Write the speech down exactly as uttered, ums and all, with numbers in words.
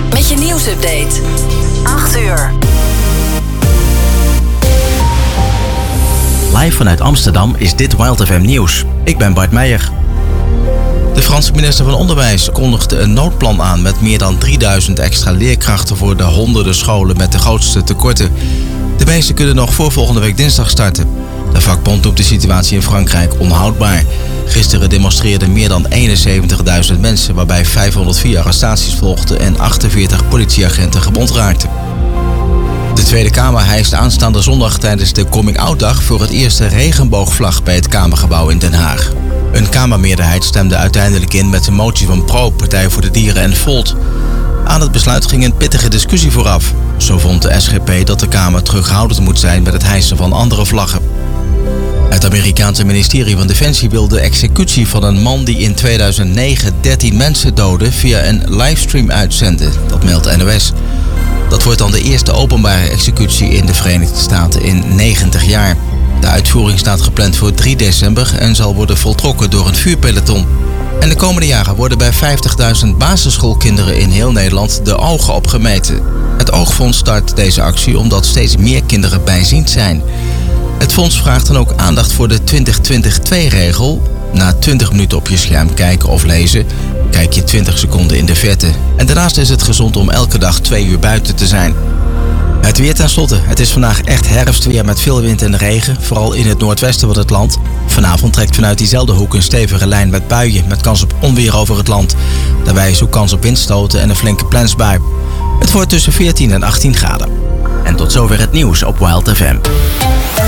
met je nieuwsupdate. acht uur. Live vanuit Amsterdam is dit Wild F M Nieuws. Ik ben Bart Meijer. De Franse minister van Onderwijs kondigde een noodplan aan met meer dan drieduizend extra leerkrachten voor de honderden scholen met de grootste tekorten. De meeste kunnen nog voor volgende week dinsdag starten. De vakbond noemt de situatie in Frankrijk onhoudbaar. Gisteren demonstreerden meer dan eenenzeventigduizend mensen, waarbij vijfhonderdvier arrestaties volgden en achtenveertig politieagenten gewond raakten. De Tweede Kamer hijst aanstaande zondag tijdens de Coming-out-dag voor het eerste regenboogvlag bij het Kamergebouw in Den Haag. Een Kamermeerderheid stemde uiteindelijk in met een motie van Pro, Partij voor de Dieren en Volt. Aan het besluit ging een pittige discussie vooraf. Zo vond de S G P dat de Kamer terughoudend moet zijn met het hijsen van andere vlaggen. Het Amerikaanse ministerie van Defensie wil de executie van een man die in tweeduizend negen dertien mensen doodde via een livestream uitzenden. Dat meldt N O S. Dat wordt dan de eerste openbare executie in de Verenigde Staten in negentig jaar. De uitvoering staat gepland voor drie december en zal worden voltrokken door een vuurpeloton. En de komende jaren worden bij vijftigduizend basisschoolkinderen in heel Nederland de ogen opgemeten. Het Oogfonds start deze actie omdat steeds meer kinderen bijziend zijn. Het fonds vraagt dan ook aandacht voor de twintig twintig twee regel. Na twintig minuten op je scherm kijken of lezen, kijk je twintig seconden in de verte. En daarnaast is het gezond om elke dag twee uur buiten te zijn. Het weer tenslotte. Het is vandaag echt herfstweer met veel wind en regen, vooral in het noordwesten van het land. Vanavond trekt vanuit diezelfde hoek een stevige lijn met buien met kans op onweer over het land. Daarbij is ook kans op windstoten en een flinke plensbui. Het wordt tussen veertien en achttien graden. En tot zover het nieuws op Wild F M.